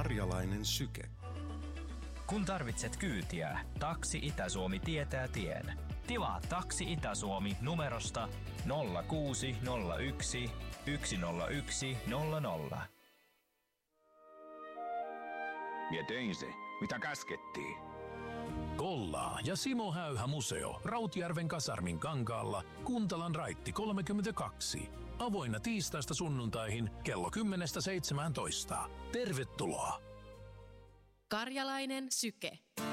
Karjalainen syke. Kun tarvitset kyytiä, Taksi Itä-Suomi tietää tien. Tilaa Taksi Itä-Suomi numerosta 0601 101 00. Mie tein se, mitä käskettiin. Kollaa ja Simo Häyhä museo Rautjärven kasarmin kankaalla, Kuntalan raitti 32. Avoinna tiistaista sunnuntaihin kello 10-17. Tervetuloa! Karjalainen syke.